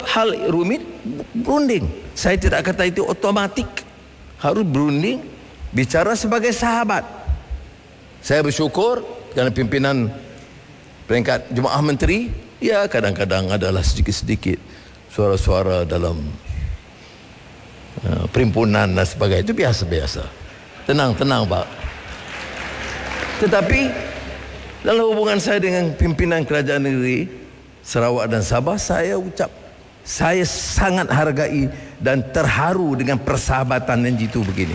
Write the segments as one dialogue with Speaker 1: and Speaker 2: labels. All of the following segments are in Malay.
Speaker 1: hal rumit, berunding. Saya tidak kata itu otomatik, harus berunding, bicara sebagai sahabat. Saya bersyukur kerana pimpinan peringkat Jemaah Menteri, ya kadang-kadang adalah sedikit-sedikit suara-suara dalam perimpunan dan sebagainya, itu biasa-biasa. Tenang-tenang Pak. Tetapi dalam hubungan saya dengan pimpinan kerajaan negeri Sarawak dan Sabah, saya sangat hargai dan terharu dengan persahabatan yang jitu begini.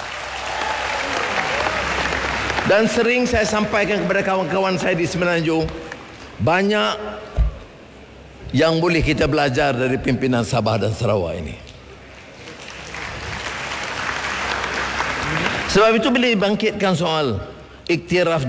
Speaker 1: Dan sering saya sampaikan kepada kawan-kawan saya di Semenanjung, banyak yang boleh kita belajar dari pimpinan Sabah dan Sarawak ini. Sebab itu bila dibangkitkan soal iktiraf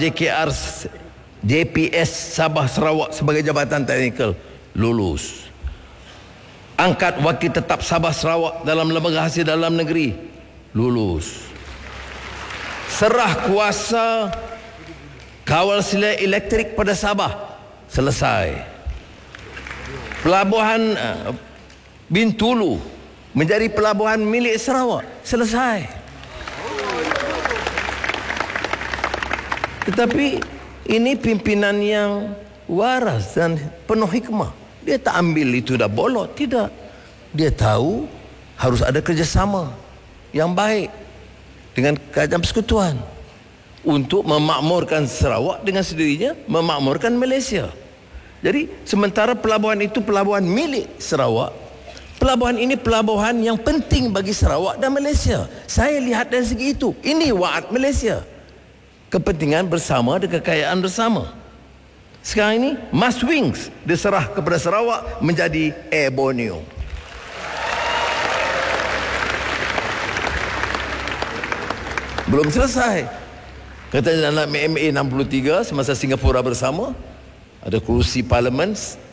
Speaker 1: JPS Sabah Sarawak sebagai jabatan teknikal, lulus. Angkat wakil tetap Sabah Sarawak dalam lembaga hasil dalam negeri, lulus. Serah kuasa kawal silat elektrik pada Sabah, selesai. Pelabuhan Bintulu menjadi pelabuhan milik Sarawak, selesai. Tetapi ini pimpinan yang waras dan penuh hikmah. Dia tak ambil itu dah bolot, tidak. Dia tahu harus ada kerjasama yang baik dengan kerajaan persekutuan untuk memakmurkan Sarawak, dengan sendirinya memakmurkan Malaysia. Jadi sementara pelabuhan itu pelabuhan milik Sarawak, pelabuhan ini pelabuhan yang penting bagi Sarawak dan Malaysia. Saya lihat dari segi itu. Ini waad Malaysia, kepentingan bersama dan kekayaan bersama. Sekarang ini Mas Wings diserah kepada Sarawak menjadi Air Borneo. Belum selesai. Katanya dalam MA 63 semasa Singapura bersama, ada kerusi parlimen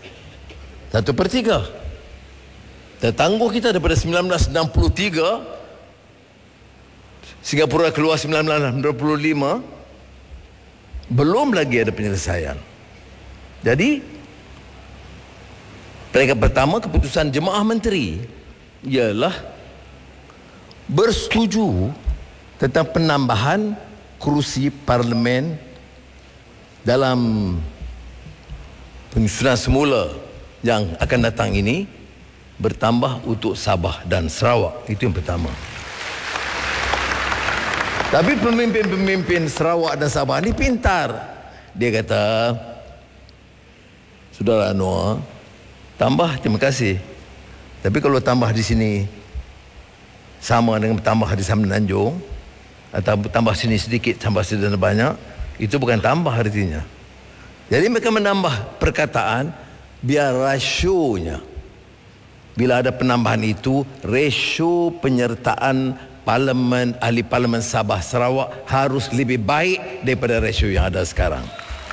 Speaker 1: 1/3. Tertangguh kita daripada 1963, Singapura keluar 1965, belum lagi ada penyelesaian. Jadi peringkat pertama, keputusan Jemaah Menteri ialah bersetuju tentang penambahan kerusi parlimen dalam penyusunan semula yang akan datang ini, bertambah untuk Sabah dan Sarawak. Itu yang pertama. Tapi pemimpin-pemimpin Sarawak dan Sabah ni pintar. Dia kata, Saudara Anwar, tambah, terima kasih. Tapi kalau tambah di sini sama dengan tambah di Semenanjung, atau tambah sini sedikit, tambah sini banyak, itu bukan tambah artinya. Jadi mereka menambah perkataan biar rasionya, bila ada penambahan itu, rasio penyertaan parlimen, ahli parlimen Sabah Sarawak harus lebih baik daripada rasio yang ada sekarang.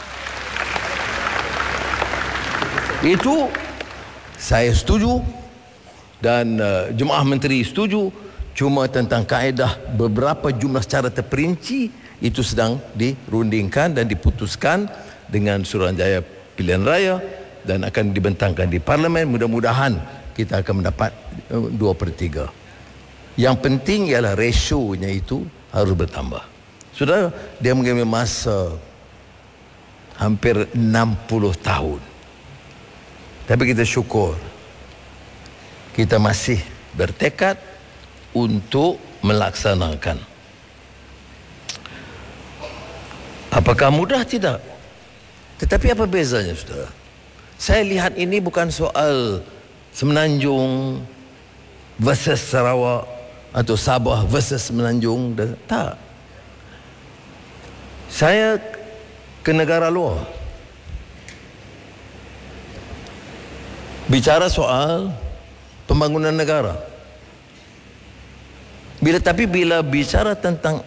Speaker 1: Itu saya setuju dan Jemaah Menteri setuju. Cuma tentang kaedah beberapa jumlah secara terperinci itu sedang dirundingkan dan diputuskan dengan Suruhanjaya Pilihan Raya dan akan dibentangkan di Parlimen. Mudah-mudahan kita akan mendapat 2/3. Yang penting ialah rasionya itu harus bertambah. Saudara, dia mengambil masa hampir 60 tahun. Tapi kita syukur, kita masih bertekad untuk melaksanakan. Apakah mudah? Tidak. Tetapi apa bezanya, saudara? Saya lihat ini bukan soal Semenanjung versus Sarawak atau Sabah versus Semenanjung. Tak. Saya ke negara luar, bicara soal pembangunan negara. Bila bicara tentang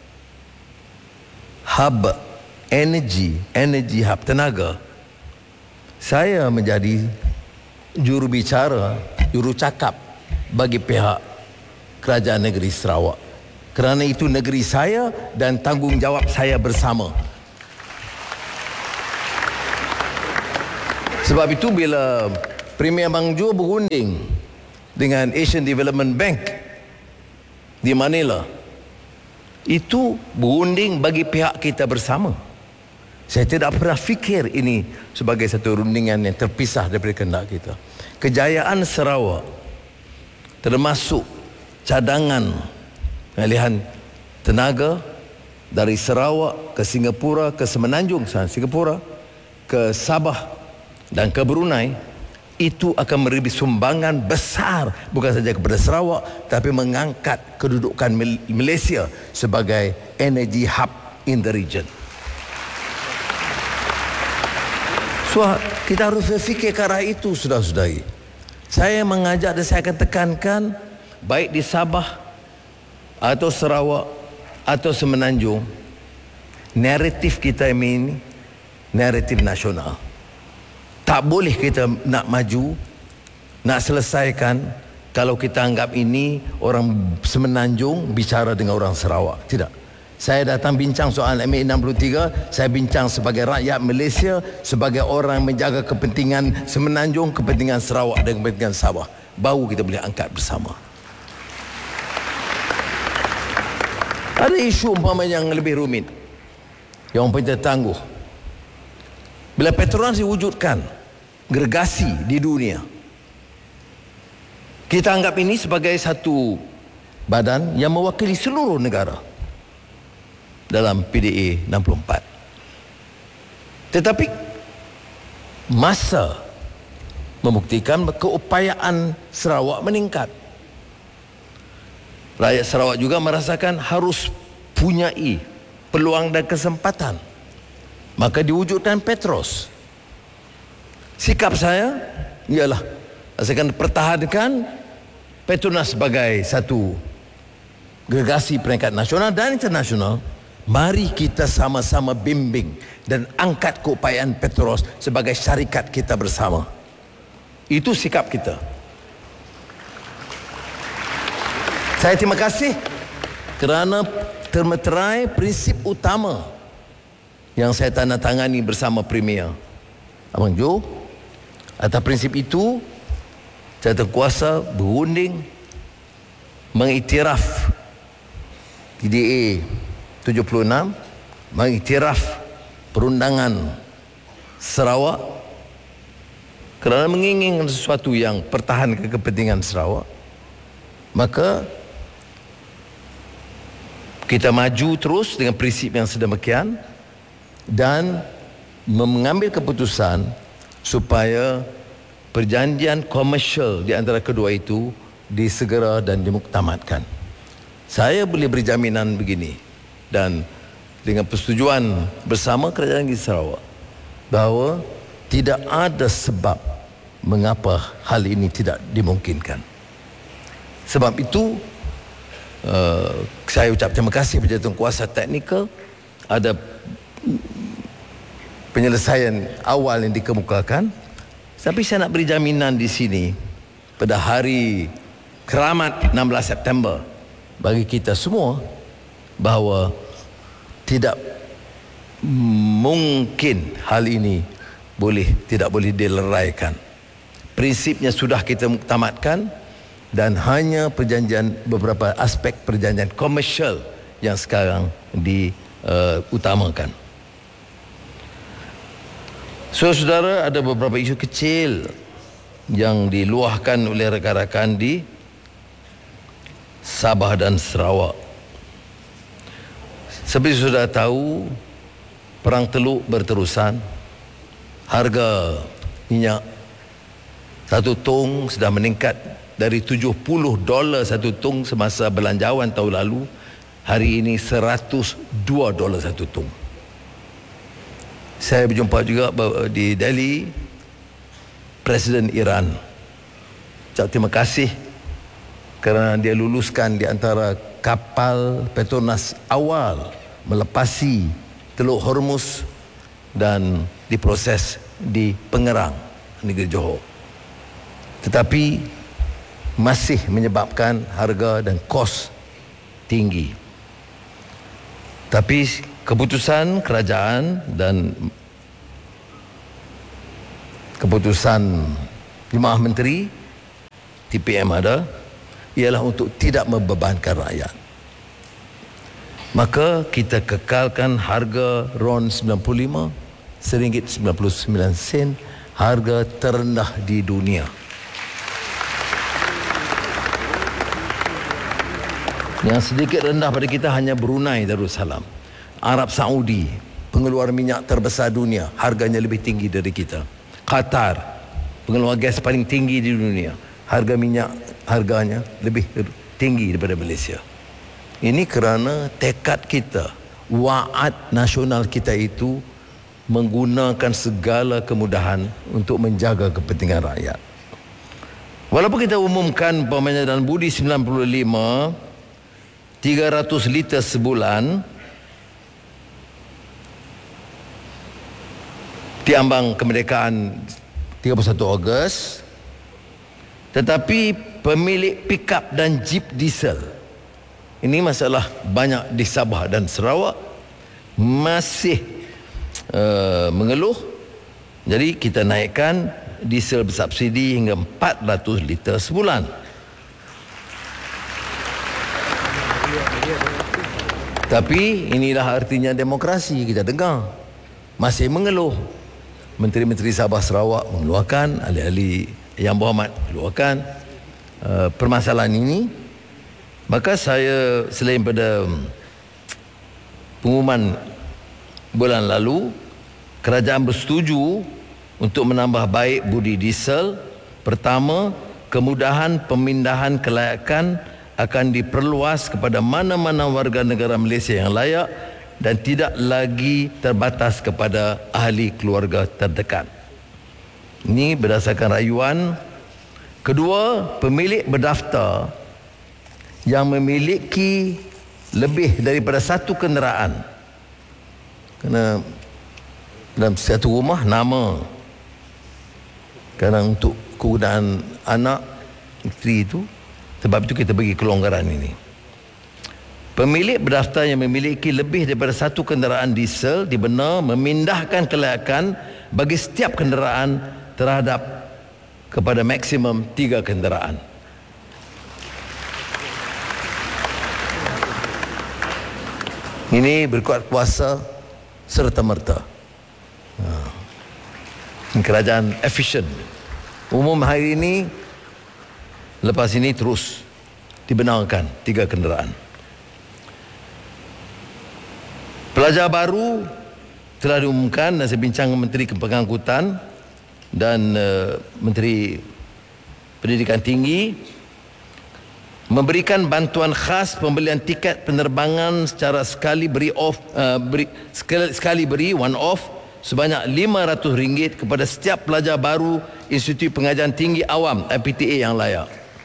Speaker 1: hub energi hub tenaga, saya menjadi juru bicara, juru cakap bagi pihak kerajaan negeri Sarawak. Kerana itu negeri saya dan tanggungjawab saya bersama. Sebab itu bila Premier Bang Jo berunding dengan Asian Development Bank di Manila. Itu berunding bagi pihak kita bersama. Saya tidak pernah fikir ini sebagai satu rundingan yang terpisah daripada kehendak kita. Kejayaan Sarawak termasuk cadangan pengalihan tenaga dari Sarawak ke Singapura, ke Semenanjung Singapura, ke Sabah dan ke Brunei, itu akan memberi sumbangan besar bukan saja kepada Sarawak, tapi mengangkat kedudukan Malaysia sebagai energy hub in the region. So, kita harus berfikir ke arah itu, saudara-saudari. Saya mengajak dan saya akan tekankan, baik di Sabah atau Sarawak atau Semenanjung, naratif kita ini naratif nasional. Tak boleh kita nak maju, nak selesaikan kalau kita anggap ini orang Semenanjung bicara dengan orang Sarawak. Tidak. Saya datang bincang soal MA63, saya bincang sebagai rakyat Malaysia, sebagai orang menjaga kepentingan Semenanjung, kepentingan Sarawak dan kepentingan Sabah. Baru kita boleh angkat bersama. Ada isu umpamanya yang lebih rumit, yang umpamanya tangguh. Bila Petronas diwujudkan, gergasi di dunia, kita anggap ini sebagai satu badan yang mewakili seluruh negara dalam PDA 64. Tetapi masa membuktikan keupayaan Sarawak meningkat. Rakyat Sarawak juga merasakan harus punyai peluang dan kesempatan. Maka diwujudkan Petros. Sikap saya ialah saya akan pertahankan Petronas sebagai satu gergasi peringkat nasional dan internasional. Mari kita sama-sama bimbing dan angkat keupayaan Petros sebagai syarikat kita bersama. Itu sikap kita. Saya terima kasih kerana termeterai prinsip utama yang saya tandatangani bersama Premier Abang Jo. Atas prinsip itu, saya terkuasa berunding mengiktiraf PDA 76, mengiktiraf perundangan Sarawak kerana menginginkan sesuatu yang pertahankan kepentingan Sarawak. Maka kita maju terus dengan prinsip yang sedemikian dan mengambil keputusan supaya perjanjian komersial di antara kedua itu disegera dan dimuktamadkan. Saya boleh beri jaminan begini, dan dengan persetujuan bersama Kerajaan Negeri Sarawak, bahawa tidak ada sebab mengapa hal ini tidak dimungkinkan. Sebab itu saya ucap terima kasih kepada Tuankuasa Teknikal. Ada penyelesaian awal yang dikemukakan, tapi saya nak beri jaminan di sini pada hari keramat 16 September bagi kita semua bahawa tidak mungkin hal ini tidak boleh dileraikan. Prinsipnya sudah kita muktamadkan dan hanya perjanjian, beberapa aspek perjanjian komersial yang sekarang diutamakan. Saudara, ada beberapa isu kecil yang diluahkan oleh rakan-rakan di Sabah dan Sarawak. Seperti sudah tahu, perang teluk berterusan. Harga minyak satu tong sudah meningkat dari $70 satu tong semasa belanjawan tahun lalu. Hari ini $102 satu tong. Saya berjumpa juga di Delhi Presiden Iran. Terima kasih kerana dia luluskan di antara kapal Petronas awal melepasi Teluk Hormuz dan diproses di Pengerang, negeri Johor. Tetapi masih menyebabkan harga dan kos tinggi. Tapi keputusan kerajaan dan keputusan Jemaah Menteri, TPM ada, ialah untuk tidak membebankan rakyat. Maka kita kekalkan harga RON 95, RM1.99, harga terendah di dunia. Yang sedikit rendah pada kita hanya Brunei Darussalam. Arab Saudi, pengeluar minyak terbesar dunia, harganya lebih tinggi dari kita. Qatar, pengeluar gas paling tinggi di dunia, harga minyak harganya lebih tinggi daripada Malaysia. Ini kerana tekad kita, waad nasional kita itu menggunakan segala kemudahan untuk menjaga kepentingan rakyat. Walaupun kita umumkan umpamanya dalam budi 95 300 liter sebulan di ambang kemerdekaan 31 Ogos, tetapi pemilik pickup dan jeep diesel, ini masalah banyak di Sabah dan Sarawak, masih mengeluh. Jadi kita naikkan diesel bersubsidi hingga 400 liter sebulan. Tapi inilah artinya demokrasi. Kita dengar masih mengeluh. Menteri-menteri Sabah Sarawak mengeluarkan, ahli-ahli Yang Berhormat mengeluarkan permasalahan ini. Maka saya, selain pada pengumuman bulan lalu, kerajaan bersetuju untuk menambah baik budi diesel. Pertama, kemudahan pemindahan kelayakan akan diperluas kepada mana-mana warga negara Malaysia yang layak dan tidak lagi terbatas kepada ahli keluarga terdekat. Ini berdasarkan rayuan. Kedua, pemilik berdaftar yang memiliki lebih daripada satu kenderaan, kerana dalam satu rumah nama, kerana untuk kegunaan anak, isteri itu, sebab itu kita bagi kelonggaran ini. Pemilik berdaftar yang memiliki lebih daripada satu kenderaan diesel dibenar memindahkan kelayakan bagi setiap kenderaan terhadap kepada maksimum 3 kenderaan. Ini berkuat kuasa serta-merta. Kerajaan efisien. Umum hari ini, lepas ini terus dibenarkan 3 kenderaan. Pelajar baru telah diumumkan dan saya bincang dengan Menteri Pengangkutan dan Menteri Pendidikan Tinggi, memberikan bantuan khas pembelian tiket penerbangan secara sekali beri one off sebanyak RM500 kepada setiap pelajar baru Institut Pengajian Tinggi Awam IPTA yang layak.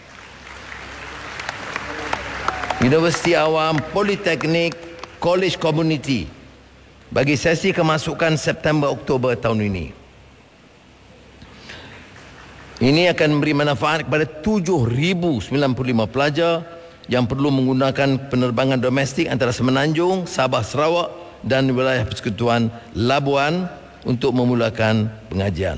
Speaker 1: Universiti Awam, Politeknik, College Community bagi sesi kemasukan September-Oktober tahun ini. Ini akan memberi manfaat kepada 7,095 pelajar yang perlu menggunakan penerbangan domestik antara Semenanjung, Sabah, Sarawak dan wilayah Persekutuan Labuan untuk memulakan pengajian.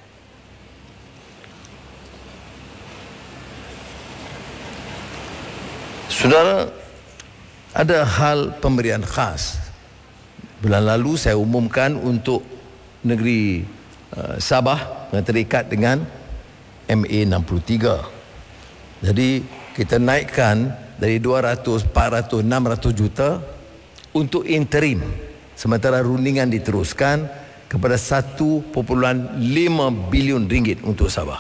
Speaker 1: Saudara, ada hal pemberian khas. Bulan lalu saya umumkan untuk negeri Sabah yang terikat dengan MA63. Jadi kita naikkan dari 200, 400, 600 juta untuk interim, sementara rundingan diteruskan kepada 1.5 bilion ringgit untuk Sabah.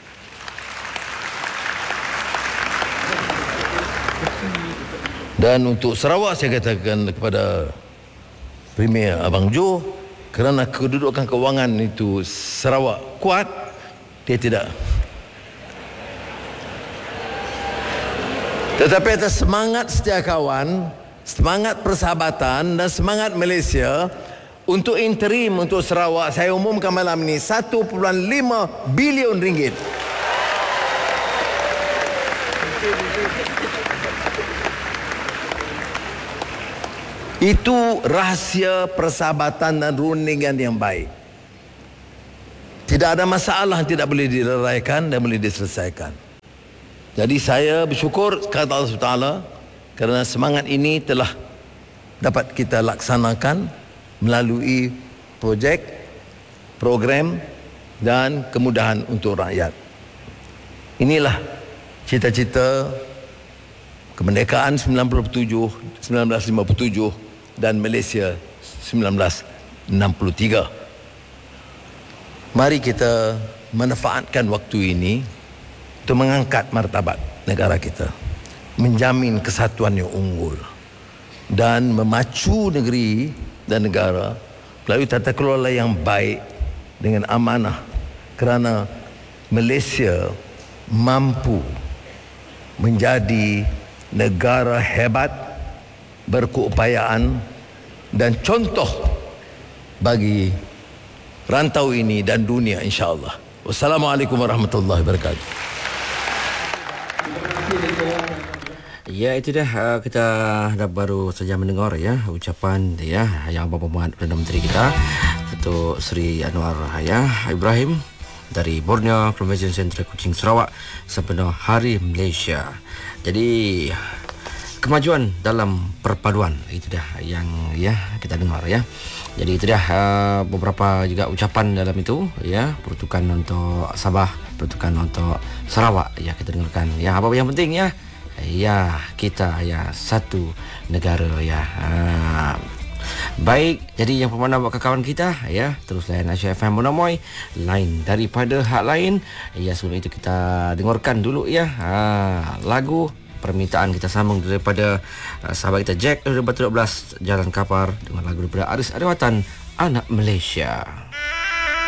Speaker 1: Dan untuk Sarawak saya katakan kepada Premier Abang Jo, kerana kedudukan kewangan itu Sarawak kuat, dia tidak. Tetapi atas semangat setia kawan, semangat persahabatan dan semangat Malaysia, untuk interim untuk Sarawak saya umumkan malam ini 1.5 bilion ringgit. Itu rahsia persahabatan dan rundingan yang baik. Tidak Tidak ada masalah yang tidak boleh direraikan dan boleh diselesaikan. Jadi saya bersyukur kepada Allah SWT kerana semangat ini telah dapat kita laksanakan melalui projek, program dan kemudahan untuk rakyat. Inilah cita-cita kemerdekaan 1957 dan Malaysia 1963. Mari kita manfaatkan waktu ini untuk mengangkat martabat negara kita, menjamin kesatuan yang unggul dan memacu negeri dan negara melalui tata kelola yang baik dengan amanah, kerana Malaysia mampu menjadi negara hebat, berkeupayaan dan contoh bagi rantau ini dan dunia, insya-Allah. Wassalamualaikum warahmatullahi wabarakatuh.
Speaker 2: Ya, itu dah kita dah baru saja mendengar ya ucapan ya Yang Berhormat Perdana Menteri kita Datuk Seri Anwar Ibrahim dari Borneo Convention Center Kuching, Sarawak sempena Hari Malaysia. Jadi kemajuan dalam perpaduan itu dah yang ya kita dengar ya. Jadi itu dah beberapa juga ucapan dalam itu ya, peruntukan untuk Sabah, peruntukan untuk Sarawak ya kita dengarkan. Ya, apa yang penting ya, ya kita ya satu negara ya. Baik, jadi yang bermakna buat kawan kita ya, terus layan Asia FM Monamoy, lain daripada hak lain. Ya, sebelum itu kita dengarkan dulu ya lagu permintaan kita sambung daripada sahabat kita Jack dari Batu 12 Jalan Kapar dengan lagu daripada Aris Adewatan, Anak Malaysia.